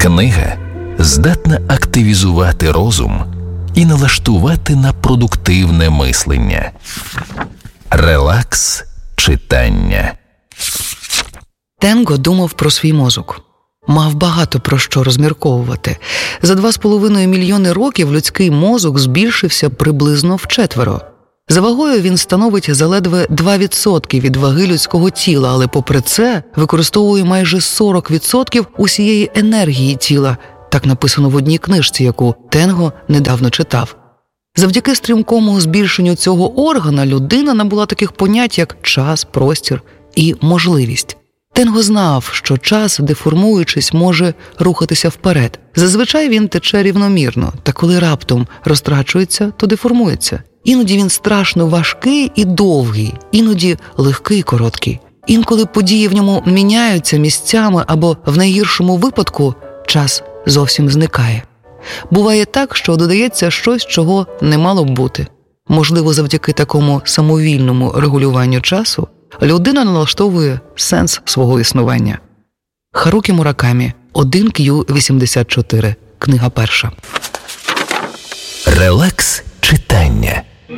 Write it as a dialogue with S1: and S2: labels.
S1: Книга здатна активізувати розум і налаштувати на продуктивне мислення. Релакс читання.
S2: Тенго думав про свій мозок. Мав багато про що розмірковувати. За 2,5 мільйони років людський мозок збільшився приблизно вчетверо. За вагою він становить заледве 2% від ваги людського тіла, але попри це використовує майже 40% усієї енергії тіла. Так написано в одній книжці, яку Тенго недавно читав. Завдяки стрімкому збільшенню цього органа людина набула таких понять, як час, простір і можливість. Тенго знав, що час, деформуючись, може рухатися вперед. Зазвичай він тече рівномірно, та коли раптом розтрачується, то деформується. Іноді він страшно важкий і довгий, іноді легкий і короткий. Інколи події в ньому міняються місцями або, в найгіршому випадку, час зовсім зникає. Буває так, що додається щось, чого не мало б бути. Можливо, завдяки такому самовільному регулюванню часу людина налаштовує сенс свого існування. Харукі Муракамі, 1Q84, книга перша.
S1: Релакс читання.